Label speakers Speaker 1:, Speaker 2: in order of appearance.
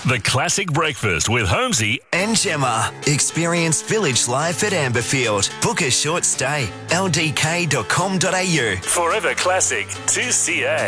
Speaker 1: The Classic Breakfast with Holmesy
Speaker 2: and Gemma. Experience village life at Amberfield. Book a short stay. ldk.com.au.
Speaker 1: Forever Classic 2CA.